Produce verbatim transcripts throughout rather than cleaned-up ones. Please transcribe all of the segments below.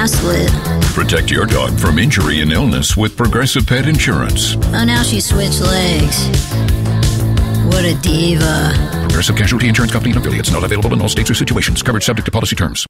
split. Protect your dog from injury and illness with Progressive Pet Insurance. Oh, now she switched legs. What a diva. Progressive Casualty Insurance Company and affiliates. Not available in all states or situations. Coverage subject to policy terms.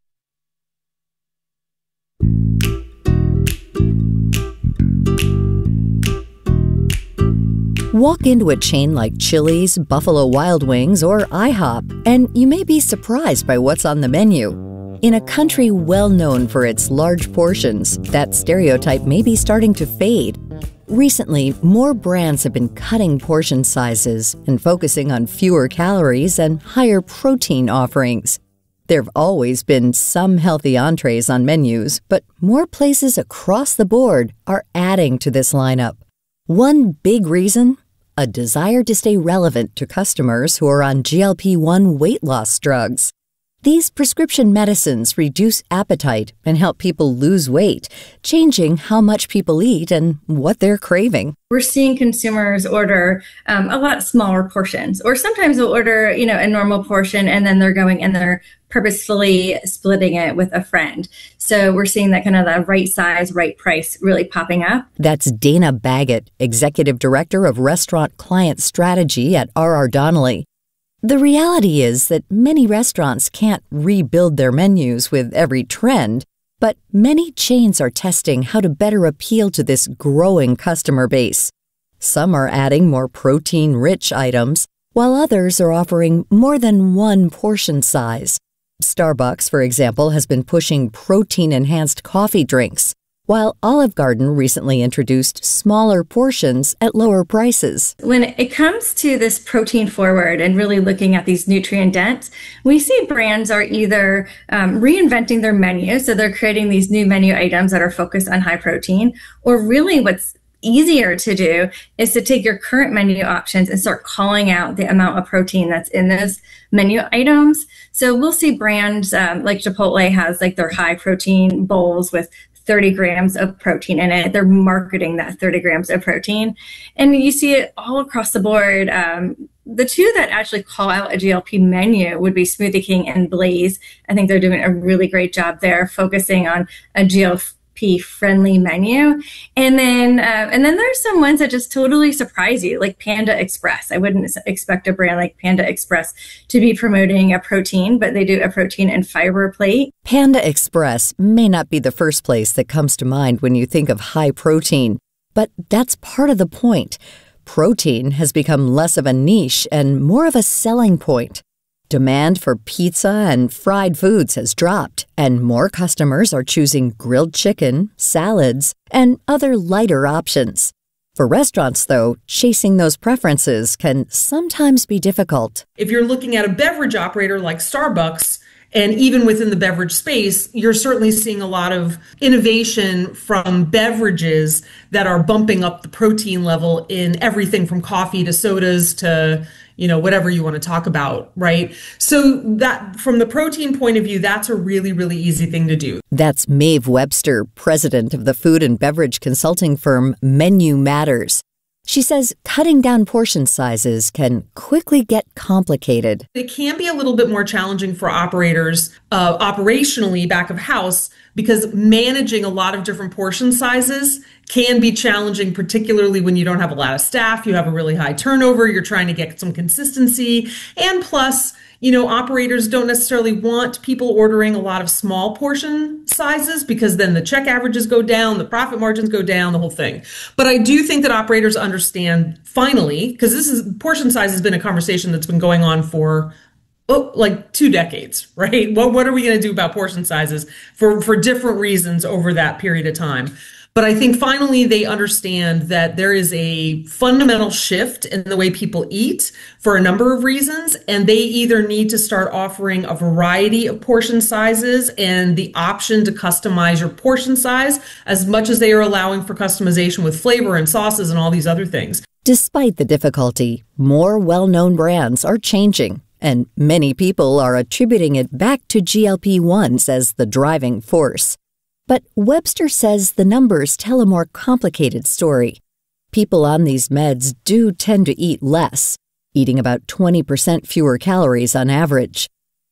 Walk into a chain like Chili's, Buffalo Wild Wings, or IHOP, and you may be surprised by what's on the menu. In a country well known for its large portions, that stereotype may be starting to fade. Recently, more brands have been cutting portion sizes and focusing on fewer calories and higher protein offerings. There have always been some healthy entrees on menus, but more places across the board are adding to this lineup. One big reason? A desire to stay relevant to customers who are on G L P one weight loss drugs. These prescription medicines reduce appetite and help people lose weight, changing how much people eat and what they're craving. We're seeing consumers order um, a lot smaller portions, or sometimes they'll order, you know, a normal portion and then they're going and they're purposefully splitting it with a friend. So we're seeing that kind of the right size, right price really popping up. That's Dana Baggett, Executive Director of Restaurant Client Strategy at R R Donnelley. The reality is that many restaurants can't rebuild their menus with every trend, but many chains are testing how to better appeal to this growing customer base. Some are adding more protein-rich items, while others are offering more than one portion size. Starbucks, for example, has been pushing protein-enhanced coffee drinks, while Olive Garden recently introduced smaller portions at lower prices. When it comes to this protein forward and really looking at these nutrient dense, we see brands are either um, reinventing their menu, so they're creating these new menu items that are focused on high protein, or really what's easier to do is to take your current menu options and start calling out the amount of protein that's in those menu items. So we'll see brands um, like Chipotle has like their high protein bowls with thirty grams of protein in it. They're marketing that thirty grams of protein. And you see it all across the board. Um, the two that actually call out a G L P menu would be Smoothie King and Blaze. I think they're doing a really great job there, focusing on a G L P friendly menu. And then uh, and then there's some ones that just totally surprise you, like Panda Express. I wouldn't expect a brand like Panda Express to be promoting a protein, but they do a protein and fiber plate. Panda Express may not be the first place that comes to mind when you think of high protein, but that's part of the point. Protein has become less of a niche and more of a selling point. Demand for pizza and fried foods has dropped, and more customers are choosing grilled chicken, salads, and other lighter options. For restaurants, though, chasing those preferences can sometimes be difficult. If you're looking at a beverage operator like Starbucks, and even within the beverage space, you're certainly seeing a lot of innovation from beverages that are bumping up the protein level in everything from coffee to sodas to, you know, whatever you want to talk about, right? So that from the protein point of view, that's a really, really easy thing to do. That's Maeve Webster, president of the food and beverage consulting firm Menu Matters. She says cutting down portion sizes can quickly get complicated. It can be a little bit more challenging for operators uh, operationally back of house, because managing a lot of different portion sizes can be challenging, particularly when you don't have a lot of staff, you have a really high turnover, you're trying to get some consistency. And plus, you know, operators don't necessarily want people ordering a lot of small portion sizes, because then the check averages go down, the profit margins go down, the whole thing. But I do think that operators understand finally, because this is portion size has been a conversation that's been going on for oh, like two decades, right? What what are we going to do about portion sizes for, for different reasons over that period of time? But I think finally they understand that there is a fundamental shift in the way people eat for a number of reasons, and they either need to start offering a variety of portion sizes and the option to customize your portion size as much as they are allowing for customization with flavor and sauces and all these other things. Despite the difficulty, more well-known brands are changing, and many people are attributing it back to G L P ones as the driving force. But Webster says the numbers tell a more complicated story. People on these meds do tend to eat less, eating about twenty percent fewer calories on average.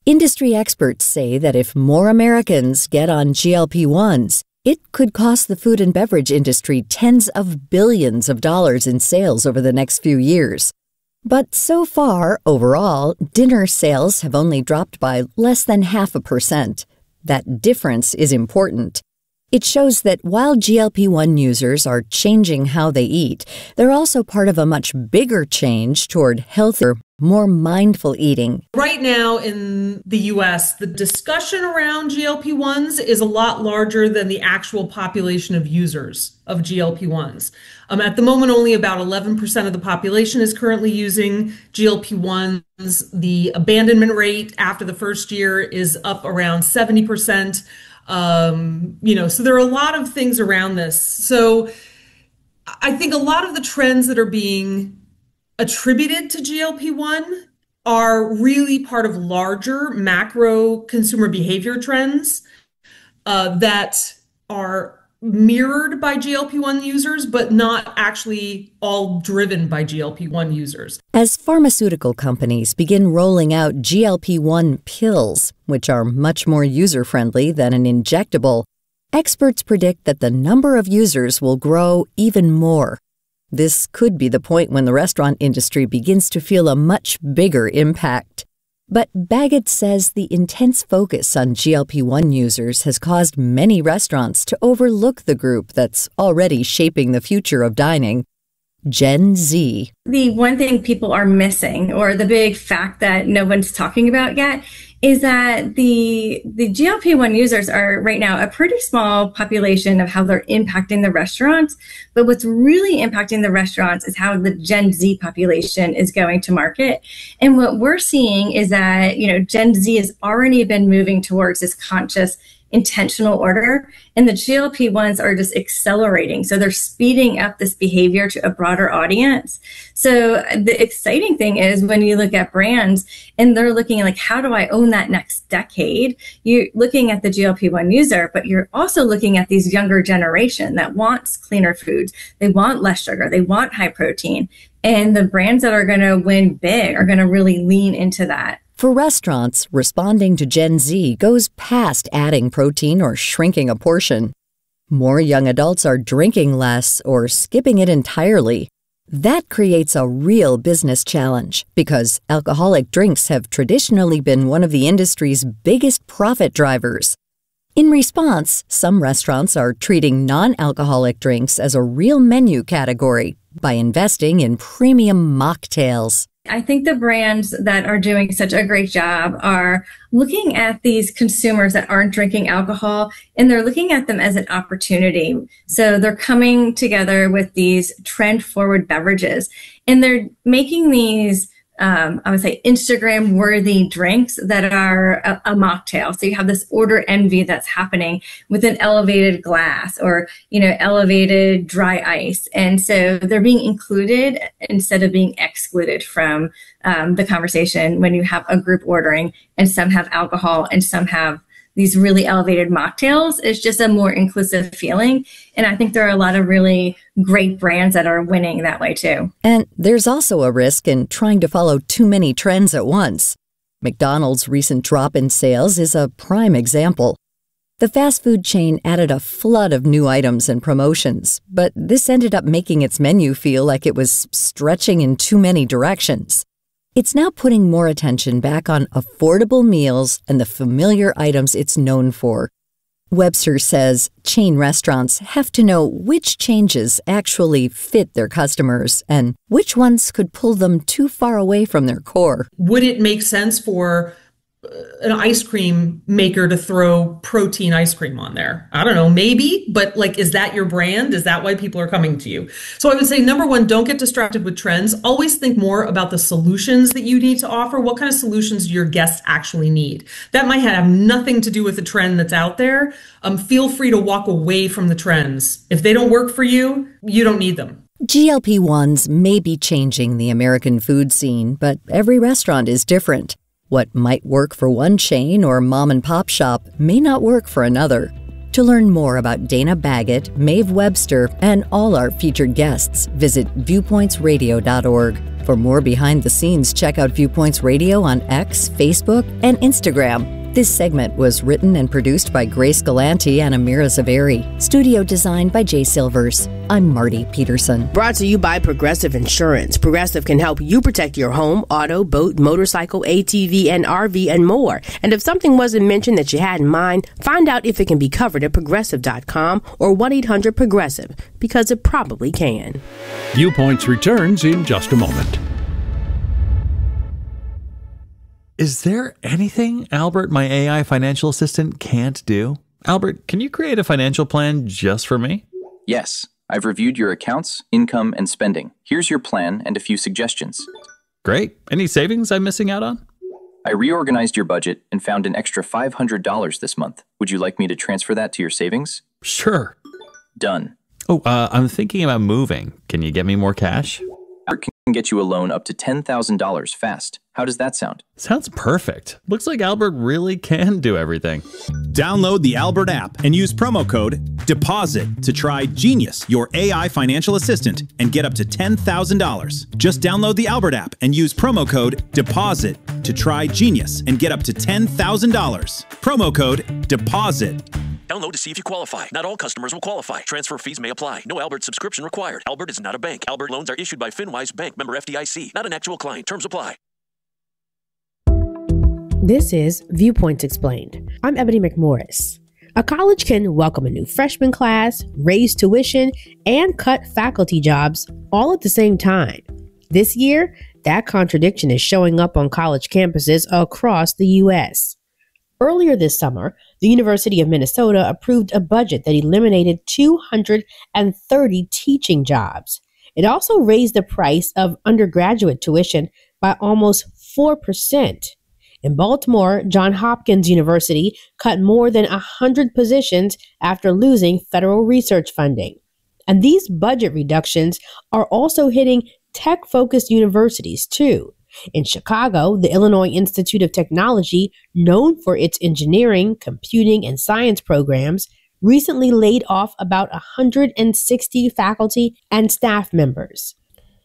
Industry experts say that if more Americans get on G L P ones, it could cost the food and beverage industry tens of billions of dollars in sales over the next few years. But so far, overall, dinner sales have only dropped by less than half a percent. That difference is important. It shows that while G L P one users are changing how they eat, they're also part of a much bigger change toward healthier, more mindful eating. Right now in the U S, the discussion around G L P ones is a lot larger than the actual population of users of G L P ones. Um, at the moment, only about eleven percent of the population is currently using G L P ones. The abandonment rate after the first year is up around seventy percent. Um, you know, so there are a lot of things around this. So I think a lot of the trends that are being attributed to G L P one are really part of larger macro consumer behavior trends uh, that are mirrored by G L P one users, but not actually all driven by G L P one users. As pharmaceutical companies begin rolling out G L P one pills, which are much more user-friendly than an injectable, experts predict that the number of users will grow even more. This could be the point when the restaurant industry begins to feel a much bigger impact. But Baggett says the intense focus on G L P one users has caused many restaurants to overlook the group that's already shaping the future of dining, Gen Z. The one thing people are missing, or the big fact that no one's talking about yet, is that the the G L P one users are right now a pretty small population of how they're impacting the restaurants. But what's really impacting the restaurants is how the Gen Z population is going to market. And what we're seeing is that, you know, Gen Z has already been moving towards this conscious, intentional order, and the G L P ones are just accelerating. So they're speeding up this behavior to a broader audience. So the exciting thing is when you look at brands and they're looking at like, how do I own that next decade? You're looking at the G L P one user, but you're also looking at these younger generation that wants cleaner foods. They want less sugar. They want high protein. And the brands that are going to win big are going to really lean into that. For restaurants, responding to Gen Z goes past adding protein or shrinking a portion. More young adults are drinking less or skipping it entirely. That creates a real business challenge because alcoholic drinks have traditionally been one of the industry's biggest profit drivers. In response, some restaurants are treating non-alcoholic drinks as a real menu category by investing in premium mocktails. I think the brands that are doing such a great job are looking at these consumers that aren't drinking alcohol, and they're looking at them as an opportunity. So they're coming together with these trend-forward beverages, and they're making these Um, I would say Instagram-worthy drinks that are a, a mocktail. So you have this order envy that's happening with an elevated glass or, you know, elevated dry ice. And so they're being included instead of being excluded from um, the conversation when you have a group ordering and some have alcohol and some have these really elevated mocktails. It's just a more inclusive feeling. And I think there are a lot of really great brands that are winning that way too. And there's also a risk in trying to follow too many trends at once. McDonald's recent drop in sales is a prime example. The fast food chain added a flood of new items and promotions, but this ended up making its menu feel like it was stretching in too many directions. It's now putting more attention back on affordable meals and the familiar items it's known for. Webster says chain restaurants have to know which changes actually fit their customers and which ones could pull them too far away from their core. Would it make sense for an ice cream maker to throw protein ice cream on there? I don't know, maybe, but like, is that your brand? Is that why people are coming to you? So I would say, number one, don't get distracted with trends. Always think more about the solutions that you need to offer. What kind of solutions do your guests actually need? That might have nothing to do with the trend that's out there. Um, feel free to walk away from the trends. If they don't work for you, you don't need them. G L P ones may be changing the American food scene, but every restaurant is different. What might work for one chain or mom and pop shop may not work for another. To learn more about Dana Baggett, Maeve Webster, and all our featured guests, visit viewpoints radio dot org. For more behind the scenes, check out Viewpoints Radio on X, Facebook, and Instagram. This segment was written and produced by Grace Galanti and Amira Zaveri. Studio design by Jay Silvers. I'm Marty Peterson. Brought to you by Progressive Insurance. Progressive can help you protect your home, auto, boat, motorcycle, A T V, and R V, and more. And if something wasn't mentioned that you had in mind, find out if it can be covered at progressive dot com or one eight hundred progressive, because it probably can. Viewpoints returns in just a moment. Is there anything Albert, my A I financial assistant, can't do? Albert, can you create a financial plan just for me? Yes, I've reviewed your accounts, income, and spending. Here's your plan and a few suggestions. Great. Any savings I'm missing out on? I reorganized your budget and found an extra five hundred dollars this month. Would you like me to transfer that to your savings? Sure. Done. Oh, uh, I'm thinking about moving. Can you get me more cash? Albert can get you a loan up to ten thousand dollars fast. How does that sound? Sounds perfect. Looks like Albert really can do everything. Download the Albert app and use promo code DEPOSIT to try Genius, your A I financial assistant, and get up to ten thousand dollars. Just download the Albert app and use promo code DEPOSIT to try Genius and get up to ten thousand dollars. Promo code DEPOSIT. Download to see if you qualify. Not all customers will qualify. Transfer fees may apply. No Albert subscription required. Albert is not a bank. Albert loans are issued by FinWise Bank, member F D I C. Not an actual client. Terms apply. This is Viewpoints Explained. I'm Ebony McMorris. A college can welcome a new freshman class, raise tuition, and cut faculty jobs all at the same time. This year, that contradiction is showing up on college campuses across the U S. Earlier this summer, the University of Minnesota approved a budget that eliminated two hundred thirty teaching jobs. It also raised the price of undergraduate tuition by almost four percent. In Baltimore, Johns Hopkins University cut more than one hundred positions after losing federal research funding. And these budget reductions are also hitting tech-focused universities, too. In Chicago, the Illinois Institute of Technology, known for its engineering, computing, and science programs, recently laid off about one hundred sixty faculty and staff members.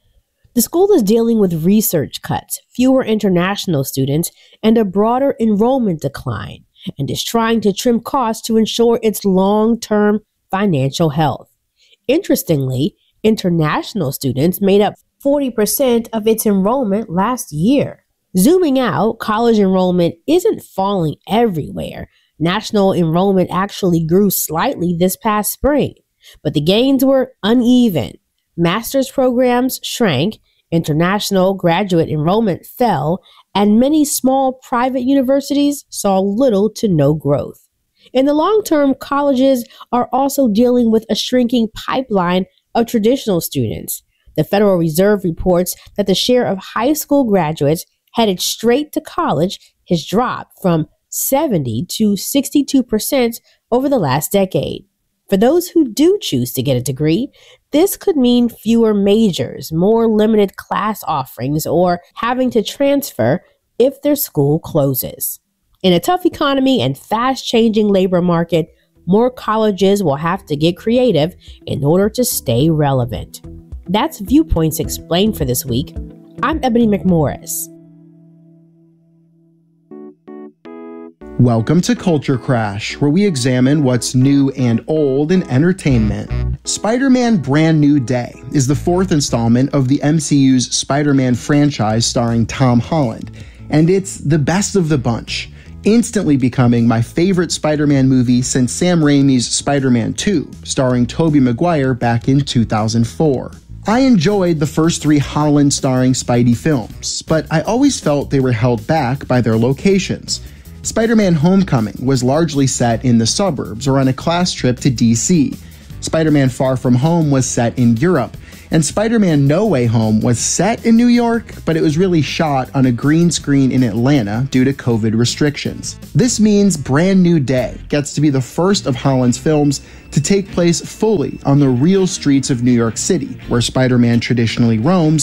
The school is dealing with research cuts, fewer international students, and a broader enrollment decline, and is trying to trim costs to ensure its long-term financial health. Interestingly, international students made up forty percent of its enrollment last year. Zooming out, college enrollment isn't falling everywhere. National enrollment actually grew slightly this past spring, but the gains were uneven. Master's programs shrank, international graduate enrollment fell, and many small private universities saw little to no growth. In the long term, colleges are also dealing with a shrinking pipeline of traditional students. The Federal Reserve reports that the share of high school graduates headed straight to college has dropped from seventy to sixty-two percent over the last decade. For those who do choose to get a degree, this could mean fewer majors, more limited class offerings, or having to transfer if their school closes. In a tough economy and fast-changing labor market, more colleges will have to get creative in order to stay relevant. That's Viewpoints Explained for this week. I'm Ebony McMorris. Welcome to Culture Crash, where we examine what's new and old in entertainment. Spider-Man Brand New Day is the fourth installment of the M C U's Spider-Man franchise starring Tom Holland, and it's the best of the bunch, instantly becoming my favorite Spider-Man movie since Sam Raimi's Spider-Man two, starring Tobey Maguire back in two thousand four. I enjoyed the first three Holland-starring Spidey films, but I always felt they were held back by their locations. Spider-Man Homecoming was largely set in the suburbs or on a class trip to D C. Spider-Man Far From Home was set in Europe, and Spider-Man No Way Home was set in New York, but it was really shot on a green screen in Atlanta due to COVID restrictions. This means Brand New Day gets to be the first of Holland's films to take place fully on the real streets of New York City, where Spider-Man traditionally roams,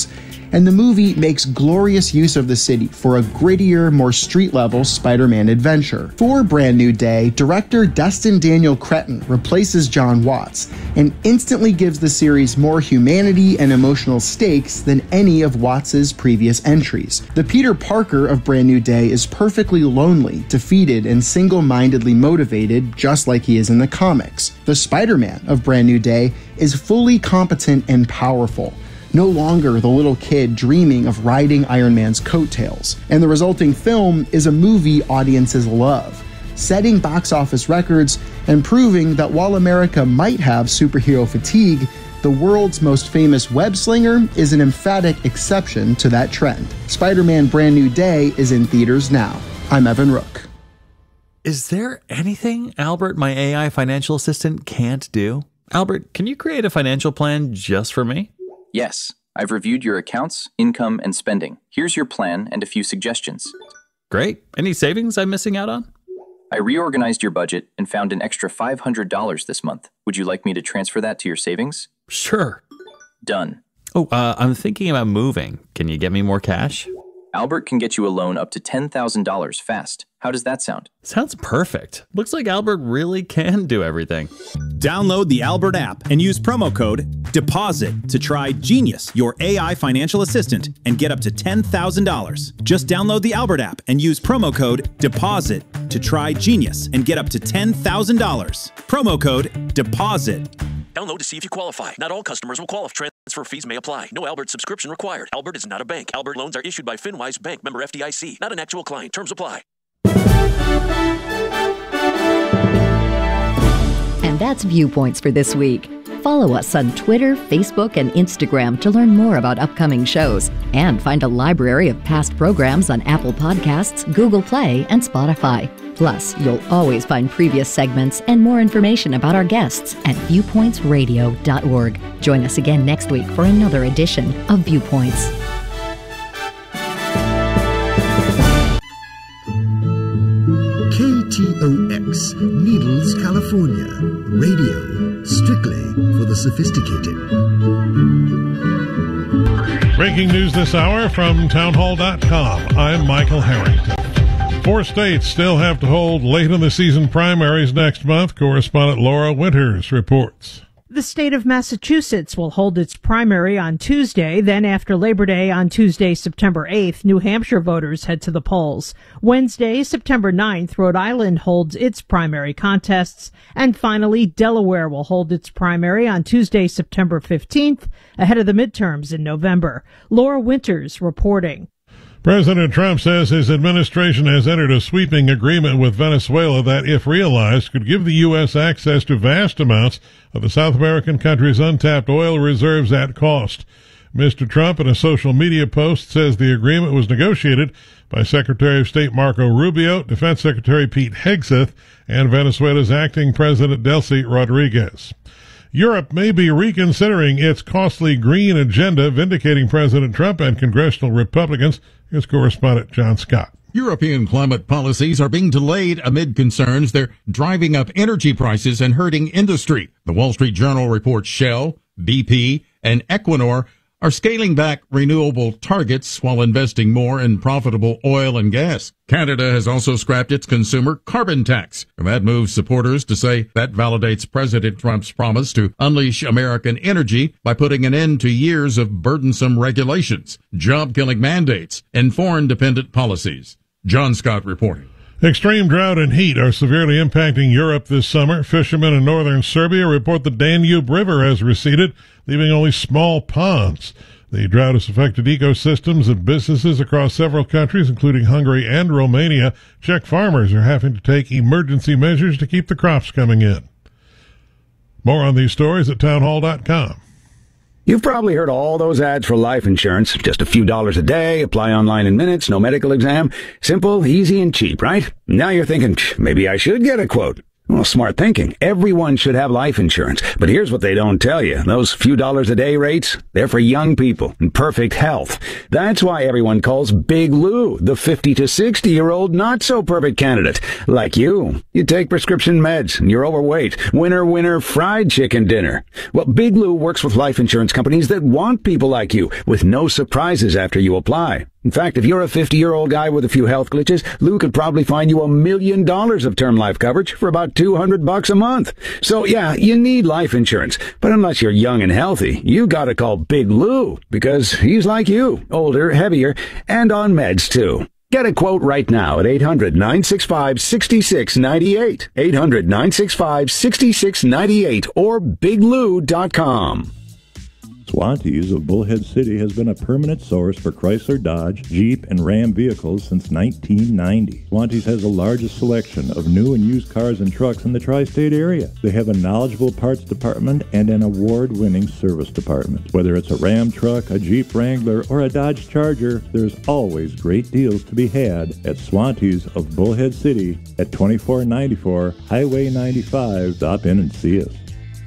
and the movie makes glorious use of the city for a grittier, more street-level Spider-Man adventure. For Brand New Day, director Destin Daniel Cretton replaces John Watts and instantly gives the series more humanity and emotional stakes than any of Watts' previous entries. The Peter Parker of Brand New Day is perfectly lonely, defeated, and single-mindedly motivated, just like he is in the comics. The Spider-Man of Brand New Day is fully competent and powerful, no longer the little kid dreaming of riding Iron Man's coattails. And the resulting film is a movie audiences love, setting box office records and proving that while America might have superhero fatigue, the world's most famous web slinger is an emphatic exception to that trend. Spider-Man Brand New Day is in theaters now. I'm Evan Rook. Is there anything Albert, my A I financial assistant, can't do? Albert, can you create a financial plan just for me? Yes, I've reviewed your accounts, income, and spending. Here's your plan and a few suggestions. Great. Any savings I'm missing out on? I reorganized your budget and found an extra five hundred dollars this month. Would you like me to transfer that to your savings? Sure. Done. Oh, uh, I'm thinking about moving. Can you get me more cash? Albert can get you a loan up to ten thousand dollars fast. How does that sound? Sounds perfect. Looks like Albert really can do everything. Download the Albert app and use promo code DEPOSIT to try Genius, your A I financial assistant, and get up to ten thousand dollars. Just download the Albert app and use promo code DEPOSIT to try Genius and get up to ten thousand dollars. Promo code DEPOSIT. Download to see if you qualify. Not all customers will qualify. Transfer fees may apply. No Albert subscription required. Albert is not a bank. Albert loans are issued by FinWise Bank, member F D I C. Not an actual client. Terms apply. And that's Viewpoints for this week. Follow us on Twitter, Facebook, and Instagram to learn more about upcoming shows and find a library of past programs on Apple Podcasts, Google Play, and Spotify. Plus, you'll always find previous segments and more information about our guests at viewpoints radio dot org. Join us again next week for another edition of Viewpoints. K T O X, Needles, California. Radio, strictly for the sophisticated. Breaking news this hour from townhall dot com. I'm Michael Harrington. Four states still have to hold late-in-the-season primaries next month. Correspondent Laura Winters reports. The state of Massachusetts will hold its primary on Tuesday. Then after Labor Day on Tuesday, September eighth, New Hampshire voters head to the polls. Wednesday, September ninth, Rhode Island holds its primary contests. And finally, Delaware will hold its primary on Tuesday, September fifteenth, ahead of the midterms in November. Laura Winters reporting. President Trump says his administration has entered a sweeping agreement with Venezuela that, if realized, could give the U S access to vast amounts of the South American country's untapped oil reserves at cost. Mister Trump, in a social media post, says the agreement was negotiated by Secretary of State Marco Rubio, Defense Secretary Pete Hegseth, and Venezuela's acting President Delcy Rodriguez. Europe may be reconsidering its costly green agenda, vindicating President Trump and congressional Republicans. Here's correspondent John Scott. European climate policies are being delayed amid concerns they're driving up energy prices and hurting industry. The Wall Street Journal reports Shell, B P, and Equinor are scaling back renewable targets while investing more in profitable oil and gas. Canada has also scrapped its consumer carbon tax. And that moves supporters to say that validates President Trump's promise to unleash American energy by putting an end to years of burdensome regulations, job-killing mandates, and foreign-dependent policies. John Scott reporting. Extreme drought and heat are severely impacting Europe this summer. Fishermen in northern Serbia report the Danube River has receded, leaving only small ponds. The drought has affected ecosystems and businesses across several countries, including Hungary and Romania. Czech farmers are having to take emergency measures to keep the crops coming in. More on these stories at townhall dot com. You've probably heard all those ads for life insurance. Just a few dollars a day, apply online in minutes, no medical exam. Simple, easy, and cheap, right? Now you're thinking, maybe I should get a quote. Well, smart thinking. Everyone should have life insurance. But here's what they don't tell you. Those few dollars a day rates, they're for young people in perfect health. That's why everyone calls Big Lou the fifty to sixty-year-old not-so-perfect candidate. Like you. You take prescription meds, and you're overweight. Winner, winner, fried chicken dinner. Well, Big Lou works with life insurance companies that want people like you, with no surprises after you apply. In fact, if you're a fifty-year-old guy with a few health glitches, Lou could probably find you a million dollars of term life coverage for about two hundred bucks a month. So yeah, you need life insurance. But unless you're young and healthy, you gotta call Big Lou, because he's like you, older, heavier, and on meds too. Get a quote right now at eight hundred, nine six five, six six nine eight, eight hundred, nine six five, six six nine eight, or big lou dot com. Swantees of Bullhead City has been a permanent source for Chrysler, Dodge, Jeep, and Ram vehicles since nineteen ninety. Swantees has the largest selection of new and used cars and trucks in the tri-state area. They have a knowledgeable parts department and an award-winning service department. Whether it's a Ram truck, a Jeep Wrangler, or a Dodge Charger, there's always great deals to be had at Swantees of Bullhead City at twenty-four ninety-four Highway ninety-five. Stop in and see us.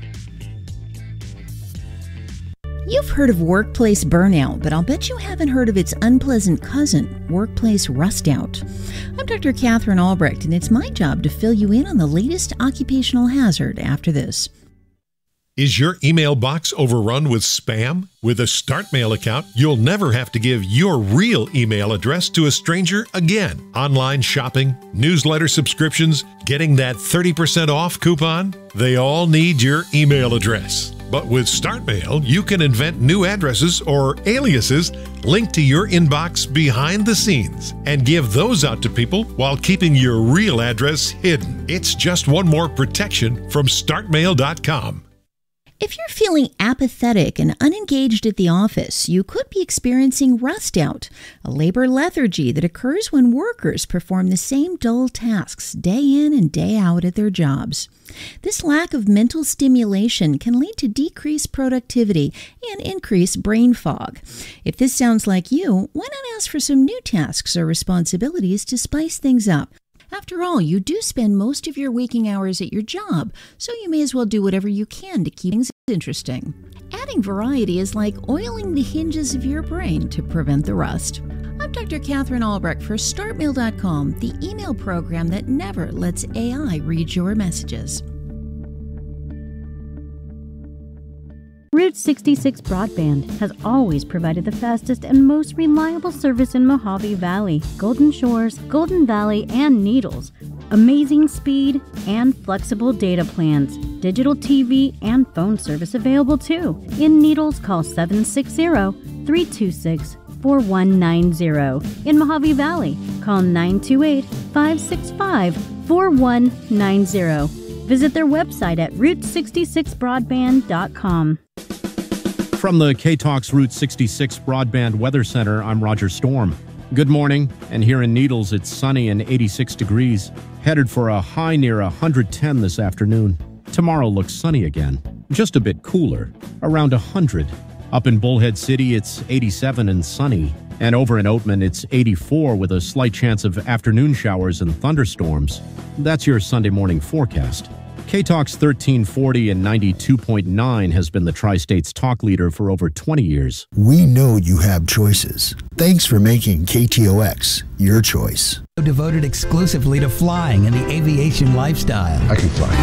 You've heard of workplace burnout, but I'll bet you haven't heard of its unpleasant cousin, workplace rust out. I'm Doctor Catherine Albrecht, and it's my job to fill you in on the latest occupational hazard after this. Is your email box overrun with spam? With a StartMail account, you'll never have to give your real email address to a stranger again. Online shopping, newsletter subscriptions, getting that thirty percent off coupon, they all need your email address. But with StartMail, you can invent new addresses or aliases linked to your inbox behind the scenes and give those out to people while keeping your real address hidden. It's just one more protection from start mail dot com. If you're feeling apathetic and unengaged at the office, you could be experiencing rust out, a labor lethargy that occurs when workers perform the same dull tasks day in and day out at their jobs. This lack of mental stimulation can lead to decreased productivity and increased brain fog. If this sounds like you, why not ask for some new tasks or responsibilities to spice things up? After all, you do spend most of your waking hours at your job, so you may as well do whatever you can to keep things interesting. Adding variety is like oiling the hinges of your brain to prevent the rust. I'm Doctor Catherine Albrecht for start mail dot com, the email program that never lets A I read your messages. Route sixty-six Broadband has always provided the fastest and most reliable service in Mojave Valley, Golden Shores, Golden Valley, and Needles. Amazing speed and flexible data plans. Digital T V and phone service available too. In Needles, call seven six zero, three two six, four one nine zero. In Mojave Valley, call nine two eight, five six five, four one nine zero. Visit their website at route sixty-six broadband dot com. From the K-Talks Route sixty-six Broadband Weather Center, I'm Roger Storm. Good morning, and here in Needles, it's sunny and eighty-six degrees, headed for a high near one hundred ten this afternoon. Tomorrow looks sunny again, just a bit cooler, around one hundred. Up in Bullhead City, it's eighty-seven and sunny, and over in Oatman, it's eighty-four with a slight chance of afternoon showers and thunderstorms. That's your Sunday morning forecast. K-Talks thirteen forty and ninety-two point nine has been the Tri-State's talk leader for over twenty years. We know you have choices. Thanks for making K T O X your choice. Devoted exclusively to flying and the aviation lifestyle. I can fly.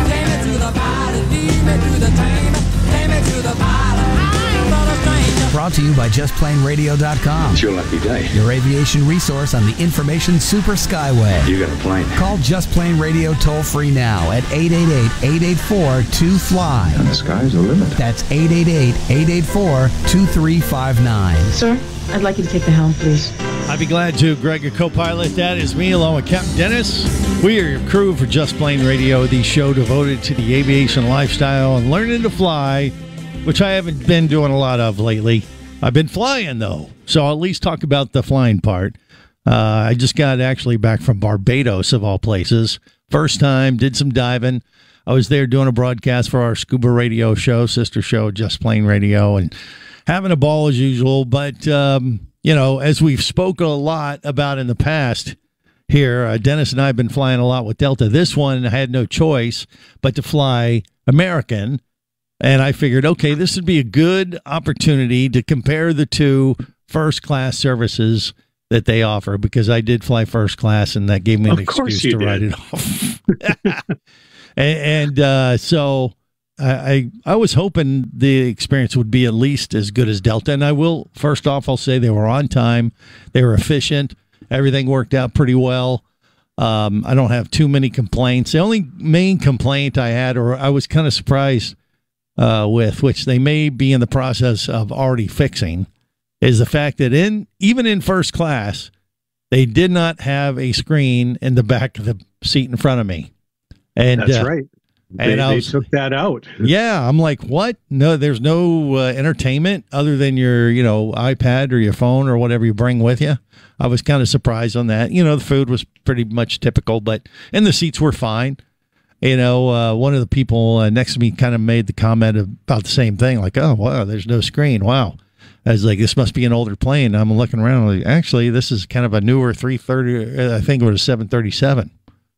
Brought to you by just plane radio dot com. It's your lucky day. Your aviation resource on the information super skyway. You got a plane. Call Just Plane Radio toll free now at eight eight eight, eight eight four, two fly. And the sky's the limit. That's eight eight eight, eight eight four, two three five nine. Sir, I'd like you to take the helm, please. I'd be glad to, Greg, a co-pilot. That is me, along with Captain Dennis. We are your crew for Just Plane Radio, the show devoted to the aviation lifestyle and learning to fly, which I haven't been doing a lot of lately. I've been flying, though, so I'll at least talk about the flying part. Uh, I just got actually back from Barbados, of all places. First time, did some diving. I was there doing a broadcast for our scuba radio show, sister show, Just Plane Radio, and having a ball as usual. But, um, you know, as we've spoken a lot about in the past, here. Uh, Dennis and I have been flying a lot with Delta. This one I had no choice but to fly American. And I figured, okay, this would be a good opportunity to compare the two first class services that they offer, because I did fly first class, and that gave me an excuse to write it off. and and uh, so I I was hoping the experience would be at least as good as Delta. And I will, first off, I'll say they were on time, they were efficient, everything worked out pretty well. Um, I don't have too many complaints. The only main complaint I had, or I was kind of surprised uh, with, which they may be in the process of already fixing, is the fact that in even in first class, they did not have a screen in the back of the seat in front of me. And that's uh, right. And they, I was, they took that out. Yeah, I'm like, what? No, there's no uh, entertainment other than your, you know, iPad or your phone or whatever you bring with you. I was kind of surprised on that. You know, the food was pretty much typical, but and the seats were fine. You know, uh, one of the people uh, next to me kind of made the comment about the same thing, like, oh, wow, there's no screen. Wow. I was like, this must be an older plane. I'm looking around. Like, actually, this is kind of a newer three thirty. I think it was a seven thirty-seven.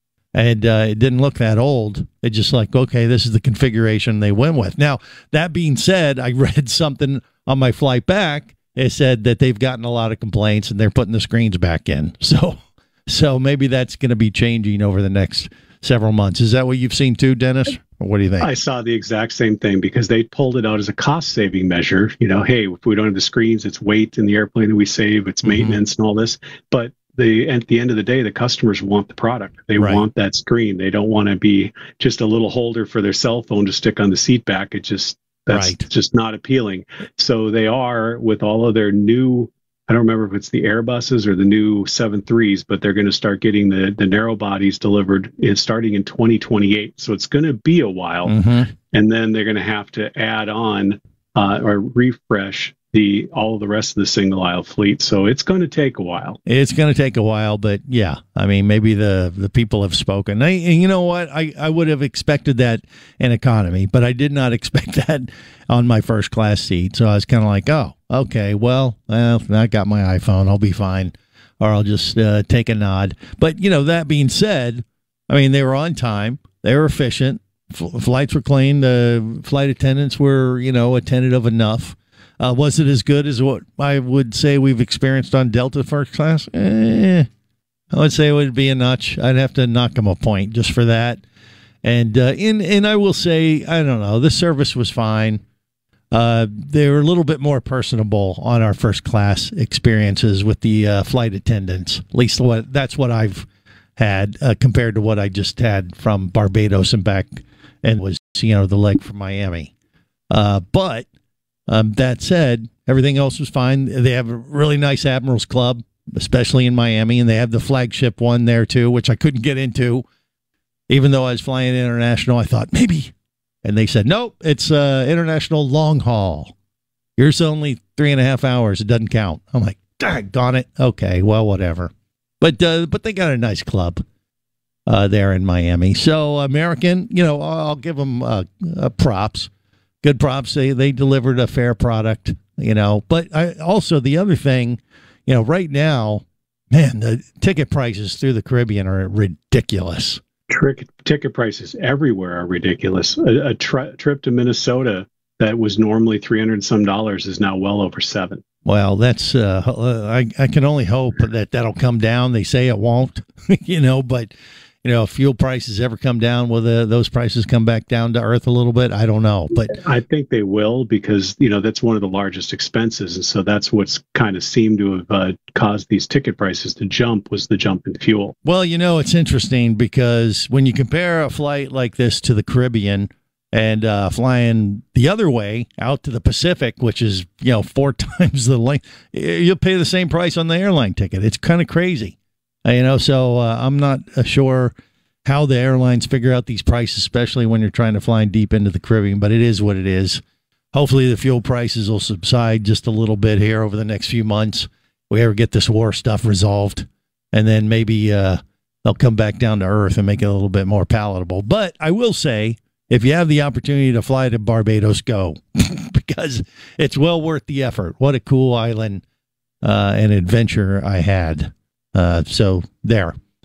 And uh, it didn't look that old. It just like, okay, this is the configuration they went with. Now, that being said, I read something on my flight back. It said that they've gotten a lot of complaints and they're putting the screens back in. So, so maybe that's going to be changing over the next several months. Is that what you've seen too, Dennis? Or what do you think? I saw the exact same thing, because they pulled it out as a cost-saving measure. You know, hey, if we don't have the screens, it's weight in the airplane that we save, it's maintenance mm-hmm. and all this. But the at the end of the day, the customers want the product. They right. want that screen. They don't want to be just a little holder for their cell phone to stick on the seat back. It just that's right. just not appealing. So they are, with all of their new, I don't remember if it's the Airbuses or the new seven threes, but they're going to start getting the, the narrow bodies delivered in, starting in twenty twenty-eight. So it's going to be a while. Mm-hmm. And then they're going to have to add on uh, or refresh the all of the rest of the single aisle fleet. So it's going to take a while. It's going to take a while, but yeah, I mean, maybe the, the people have spoken. I, and you know what? I, I would have expected that in economy, but I did not expect that on my first class seat. So I was kind of like, oh, okay, well, well, I got my iPhone. I'll be fine. Or I'll just uh, take a nod. But, you know, that being said, I mean, they were on time. They were efficient. F- flights were clean. The flight attendants were, you know, attentive enough. Uh, was it as good as what I would say we've experienced on Delta first class? Eh, I would say it would be a notch. I'd have to knock them a point just for that. And uh, in and I will say, I don't know, the service was fine. Uh, they were a little bit more personable on our first class experiences with the uh, flight attendants. At least what that's what I've had uh, compared to what I just had from Barbados and back, and was, you know, the leg from Miami. Uh, but Um, that said, everything else was fine. They have a really nice Admirals Club, especially in Miami, and they have the flagship one there too, which I couldn't get into. Even though I was flying international, I thought maybe. And they said, nope, it's uh, international long haul. Yours only three and a half hours. It doesn't count. I'm like, doggone it. Okay, well, whatever. But uh, but they got a nice club uh, there in Miami. So American, you know, I'll give them uh, uh, props. Good props. They they delivered a fair product, you know. But I, also the other thing, you know, right now, man, the ticket prices through the Caribbean are ridiculous. Trick, ticket prices everywhere are ridiculous. A, a tri- trip to Minnesota that was normally three hundred some dollars is now well over seven. Well, that's uh, I I can only hope that that'll come down. They say it won't, you know, but. You know, if fuel prices ever come down, will the, those prices come back down to earth a little bit? I don't know. But I think they will, because, you know, that's one of the largest expenses. And so that's what's kind of seemed to have uh, caused these ticket prices to jump, was the jump in fuel. Well, you know, it's interesting because when you compare a flight like this to the Caribbean and uh, flying the other way out to the Pacific, which is, you know, four times the length, you'll pay the same price on the airline ticket. It's kind of crazy. You know, so uh, I'm not uh, sure how the airlines figure out these prices, especially when you're trying to fly deep into the Caribbean, but it is what it is. Hopefully the fuel prices will subside just a little bit here over the next few months. We ever get this war stuff resolved, and then maybe uh, they'll come back down to earth and make it a little bit more palatable. But I will say, if you have the opportunity to fly to Barbados, go, because it's well worth the effort. What a cool island uh, and adventure I had. Uh, so there.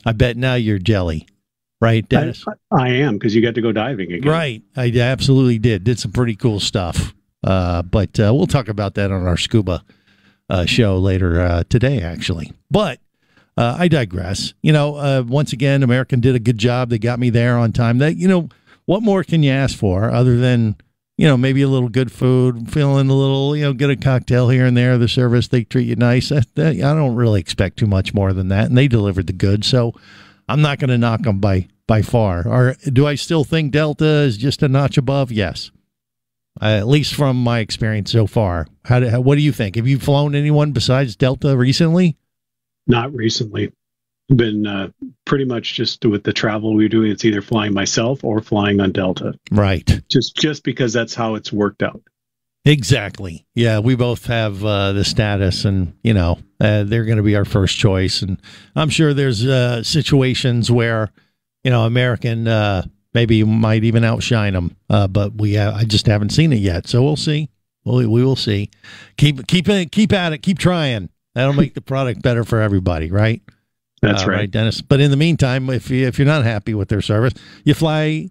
I bet now you're jelly. Right, Dennis? I, I am, because you got to go diving again. Right. I absolutely did. Did some pretty cool stuff. Uh, but uh, we'll talk about that on our scuba uh, show later uh, today, actually. But uh, I digress. You know, uh, once again, American did a good job. They got me there on time. That, you know, what more can you ask for other than, you know, maybe a little good food, feeling a little, you know, get a cocktail here and there. The service, they treat you nice. That, that, I don't really expect too much more than that. And they delivered the goods. So I'm not going to knock them by by far. Or do I still think Delta is just a notch above? Yes. Uh, at least from my experience so far. How, do, how what do you think? Have you flown anyone besides Delta recently? Not recently. Been uh, pretty much just with the travel we're doing. It's either flying myself or flying on Delta. Right. Just just because that's how it's worked out. Exactly. Yeah, we both have uh, the status, and you know uh, they're going to be our first choice. And I'm sure there's uh, situations where, you know, American uh, maybe might even outshine them, uh, but we uh, I just haven't seen it yet. So we'll see. We'll, we will see. Keep keep it, keep at it. Keep trying. That'll make the product better for everybody, right? That's uh, right. right, Dennis. But in the meantime, if you, if you're not happy with their service, you fly,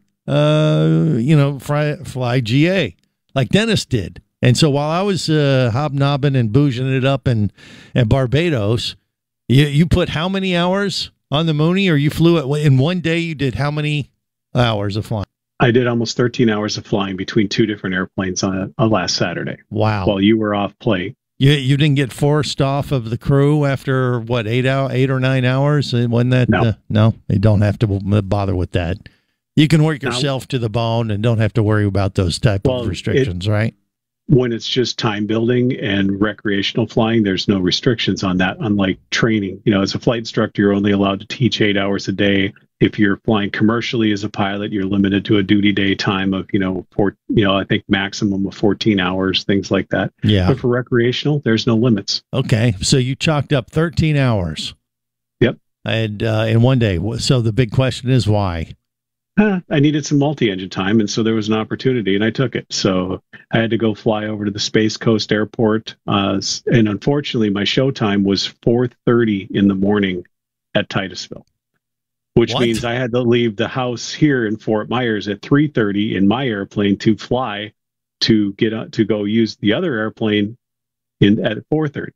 uh, you know, fly, fly G A like Dennis did. And so while I was uh, hobnobbing and bouging it up in, in Barbados, you you put how many hours on the Mooney, or you flew it in one day? You did how many hours of flying? I did almost thirteen hours of flying between two different airplanes on, on last Saturday. Wow! While you were off play, you you didn't get forced off of the crew after what eight hour, eight or nine hours? Wasn't that no? Uh, no, they don't have to bother with that. You can work yourself now, to the bone and don't have to worry about those type well, of restrictions, it, right? When it's just time building and recreational flying, there's no restrictions on that, unlike training. You know, as a flight instructor, you're only allowed to teach eight hours a day. If you're flying commercially as a pilot, you're limited to a duty day time of, you know, four, you know, I think maximum of fourteen hours, things like that. Yeah. But for recreational, there's no limits. Okay. So you chalked up thirteen hours. Yep. And uh, in one day. So the big question is why? Uh, I needed some multi-engine time, and so there was an opportunity, and I took it. So I had to go fly over to the Space Coast Airport, uh, and unfortunately, my show time was four thirty in the morning at Titusville, which what? means I had to leave the house here in Fort Myers at three thirty in my airplane to fly to get uh, to go use the other airplane in at four thirty.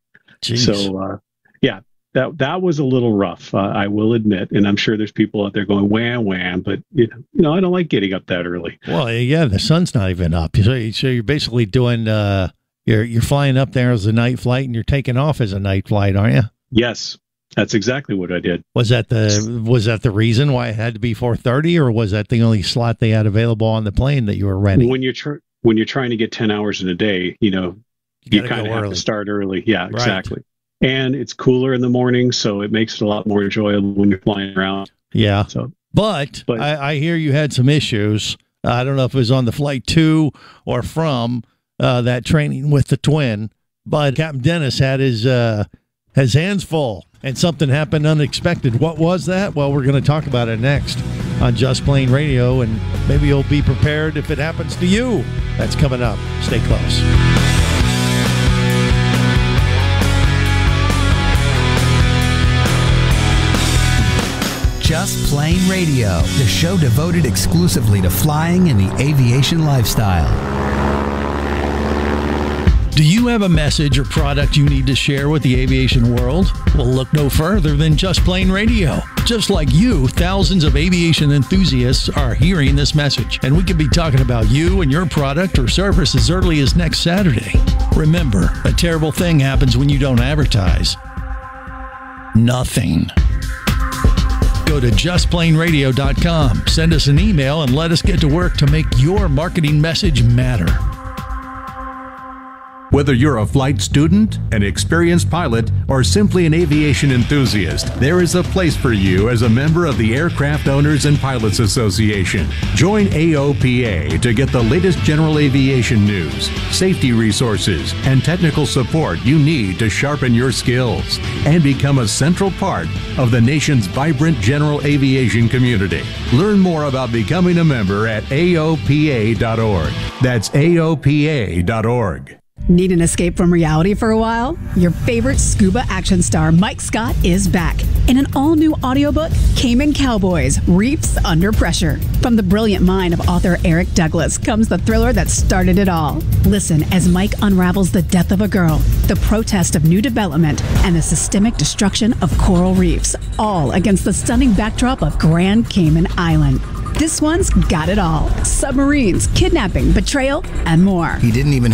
So uh, yeah. That that was a little rough, uh, I will admit, and I'm sure there's people out there going wham wham, but you know I don't like getting up that early. Well, yeah, the sun's not even up, so, so you're basically doing uh, you're you're flying up there as a night flight, and you're taking off as a night flight, aren't you? Yes, that's exactly what I did. Was that the was that the reason why it had to be four thirty, or was that the only slot they had available on the plane that you were renting? When you're tr- when you're trying to get ten hours in a day, you know you, you kind of have to start early. Yeah, right. Exactly. And it's cooler in the morning, so it makes it a lot more enjoyable when you're flying around. Yeah. So, but, but I, I hear you had some issues. I don't know if it was on the flight to or from uh, that training with the twin, but Captain Dennis had his uh, his hands full, and something happened unexpected. What was that? Well, we're going to talk about it next on Just Plane Radio, and maybe you'll be prepared if it happens to you. That's coming up. Stay close. Just Plane Radio, the show devoted exclusively to flying and the aviation lifestyle. Do you have a message or product you need to share with the aviation world? Well, look no further than Just Plane Radio. Just like you, thousands of aviation enthusiasts are hearing this message, and we could be talking about you and your product or service as early as next Saturday. Remember, a terrible thing happens when you don't advertise. Nothing. Go to just plane radio dot com, send us an email, and let us get to work to make your marketing message matter. Whether you're a flight student, an experienced pilot, or simply an aviation enthusiast, there is a place for you as a member of the Aircraft Owners and Pilots Association. Join A O P A to get the latest general aviation news, safety resources, and technical support you need to sharpen your skills and become a central part of the nation's vibrant general aviation community. Learn more about becoming a member at A O P A dot org. That's A O P A dot org. Need an escape from reality for a while? Your favorite scuba action star Mike Scott is back in an all-new audiobook, Cayman Cowboys: Reefs Under Pressure. From the brilliant mind of author Eric Douglas comes the thriller that started it all. Listen as Mike unravels the death of a girl, the protest of new development, and the systemic destruction of coral reefs, all against the stunning backdrop of Grand Cayman Island. This one's got it all: submarines, kidnapping, betrayal, and more. He didn't even